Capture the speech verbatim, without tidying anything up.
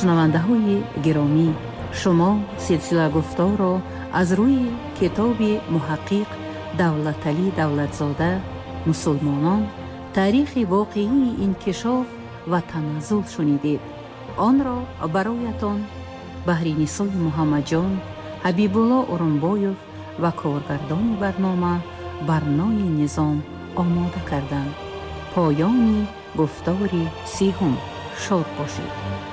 шунавандаҳои гиромӣ, шумо силсила гуфторро аз рӯи китоби муҳаққиқ Давлаталӣ Давлатзода «Мусулмонон. Таърихи воқеии инкишоф ва таназзул» шунидед. онро бароятон Баҳринисои Муҳаммаҷон, Ҳабибулло Урунбоев ва коргардони барнома Барнои Низом омода карданд. поёни гуфтори сиюм. шод бошед.